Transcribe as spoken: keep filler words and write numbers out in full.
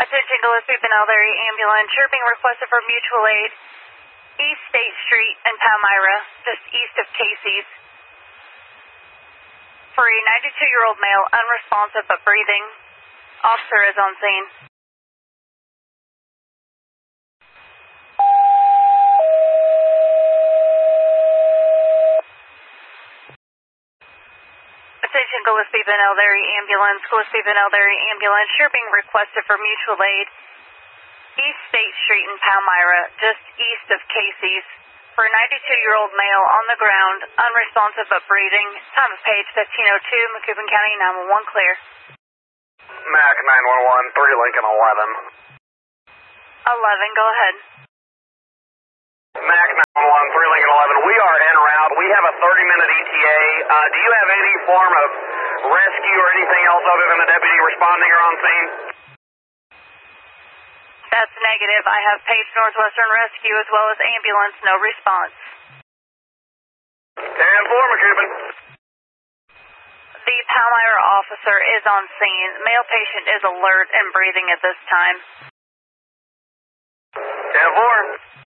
Attention Gillespie Benel area ambulance. You're being requested for mutual aid. East State Street in Palmyra, just east of Casey's. For a ninety-two-year-old male, unresponsive but breathing. Officer is on scene. Attention Gillespie Benel area ambulance. Gillespie Benel area ambulance. You're being requested for mutual aid. East State Street in Palmyra, just east of Casey's. For a ninety-two-year-old male on the ground, unresponsive but breathing. Time of page fifteen oh two, Macoupin County, nine one one clear. Mac nine one one, three Lincoln eleven. eleven, go ahead. Mac nine one one, three Lincoln eleven. We are en route. We have a thirty-minute E T A. Uh, do you have any form of rescue or anything else other than a deputy responding or on scene? That's negative. I have Page Northwestern Rescue as well as ambulance. No response. ten four, Macoupin. The Palmyra officer is on scene. Male patient is alert and breathing at this time. ten four.